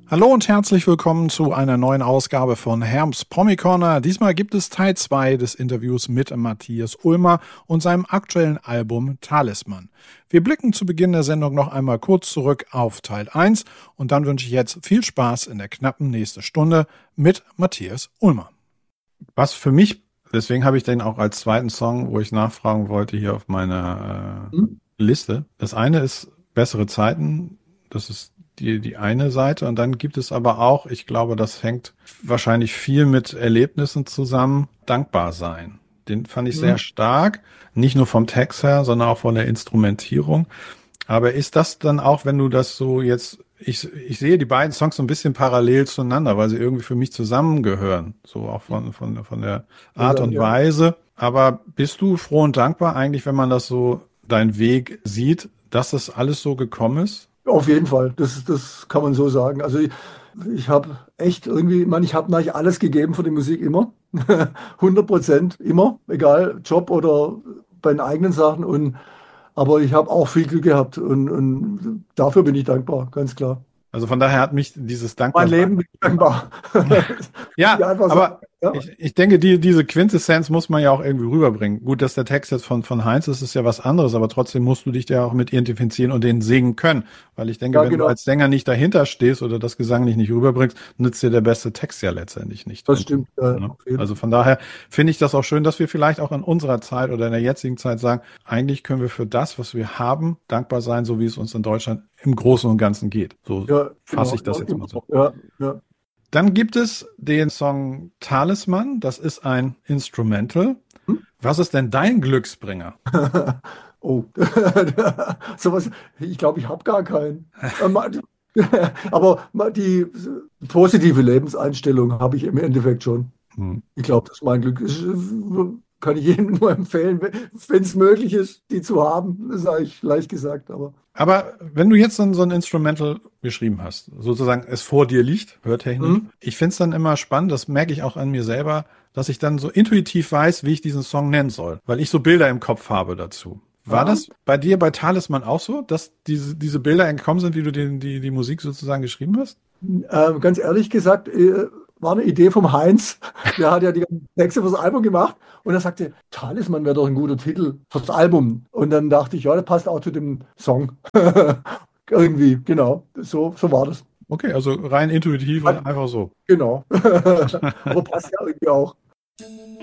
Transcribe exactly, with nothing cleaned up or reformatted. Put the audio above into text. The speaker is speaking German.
Hallo und herzlich willkommen zu einer neuen Ausgabe von Herms Promi Corner. Diesmal gibt es Teil zwei des Interviews mit Matthias Ulmer und seinem aktuellen Album Talisman. Wir blicken zu Beginn der Sendung noch einmal kurz zurück auf Teil eins und dann wünsche ich jetzt viel Spaß in der knappen nächsten Stunde mit Matthias Ulmer. Was für mich, deswegen habe ich den auch als zweiten Song, wo ich nachfragen wollte, hier auf meiner äh, hm? Liste. Das eine ist Bessere Zeiten, das ist Die, die eine Seite, und dann gibt es aber auch, ich glaube, das hängt wahrscheinlich viel mit Erlebnissen zusammen, Dankbar sein. Den fand ich mhm. sehr stark, nicht nur vom Text her, sondern auch von der Instrumentierung. Aber ist das dann auch, wenn du das so jetzt, ich, ich sehe die beiden Songs so ein bisschen parallel zueinander, weil sie irgendwie für mich zusammengehören, so auch von, von, von der Art und Weise. Aber bist du froh und dankbar eigentlich, wenn man das so, deinen Weg sieht, dass das alles so gekommen ist? Auf jeden Fall, das, das kann man so sagen. Also ich, ich habe echt irgendwie, man, ich habe eigentlich alles gegeben für die Musik immer. hundert Prozent immer, egal Job oder bei den eigenen Sachen. Und, aber ich habe auch viel Glück gehabt und, und dafür bin ich dankbar, ganz klar. Also von daher hat mich dieses Dankbar. Mein Leben bin ich dankbar. Ja, aber ja. Ich, ich denke, die, diese Quintessenz muss man ja auch irgendwie rüberbringen. Gut, dass der Text jetzt von, von Heinz ist, ist ja was anderes, aber trotzdem musst du dich ja auch mit identifizieren und den singen können. Weil ich denke, ja, wenn genau. du als Sänger nicht dahinter stehst oder das gesanglich nicht rüberbringst, nützt dir der beste Text ja letztendlich nicht. Das stimmt. Ja, ne? Also von daher finde ich das auch schön, dass wir vielleicht auch in unserer Zeit oder in der jetzigen Zeit sagen, eigentlich können wir für das, was wir haben, dankbar sein, so wie es uns in Deutschland im Großen und Ganzen geht. So ja, fasse genau. ich das ja, jetzt mal so. Ja, ja. Dann gibt es den Song Talisman, das ist ein Instrumental. Hm? Was ist denn dein Glücksbringer? Oh, sowas, ich glaube, ich habe gar keinen. Aber die positive Lebenseinstellung habe ich im Endeffekt schon. Hm. Ich glaube, das ist mein Glück. Das kann ich jedem nur empfehlen, wenn es möglich ist, die zu haben. Das sage ich leicht gesagt, aber. Aber wenn du jetzt so ein, so ein Instrumental geschrieben hast, sozusagen es vor dir liegt, hörtechnisch, mhm. ich finde es dann immer spannend, das merke ich auch an mir selber, dass ich dann so intuitiv weiß, wie ich diesen Song nennen soll, weil ich so Bilder im Kopf habe dazu. War ja. das bei dir bei Talisman auch so, dass diese, diese Bilder entkommen sind, wie du den, die, die Musik sozusagen geschrieben hast? Ähm, ganz ehrlich gesagt, äh, war eine Idee vom Heinz. Der hat ja die Texte fürs Album gemacht und er sagte, Talisman wäre doch ein guter Titel fürs Album. Und dann dachte ich, ja, das passt auch zu dem Song. Irgendwie, genau. So, so war das. Okay, also rein intuitiv und einfach so. Genau. Aber passt ja irgendwie auch.